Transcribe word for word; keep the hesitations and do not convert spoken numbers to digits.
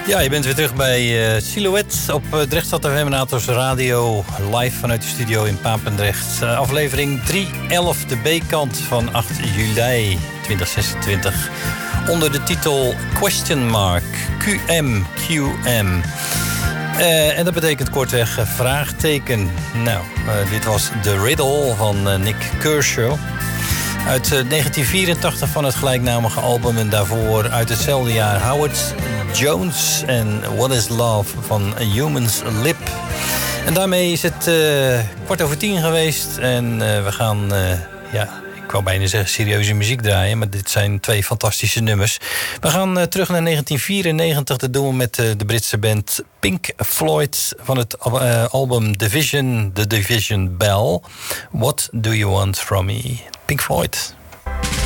Ja, je bent weer terug bij uh, Silhouette op uh, Drechtstad F M Nators Radio. Live vanuit de studio in Papendrecht. Uh, aflevering driehonderdelf, de B-kant van acht juli tweeduizend zesentwintig. Onder de titel Question Mark, Q M, Q M. Uh, en dat betekent kortweg uh, vraagteken. Nou, uh, dit was The Riddle van uh, Nick Kershaw. Uit uh, negentien vierentachtig van het gelijknamige album. En daarvoor uit hetzelfde jaar Howard Jones en What is Love van A Human's Lip. En daarmee is het uh, kwart over tien geweest. En uh, we gaan, uh, ja, ik wou bijna zeggen serieuze muziek draaien. Maar dit zijn twee fantastische nummers. We gaan uh, terug naar negentien vierennegentig. Dat doen we met uh, de Britse band Pink Floyd. Van het uh, album Division, The Division Bell. What do you want from me? Pink Floyd.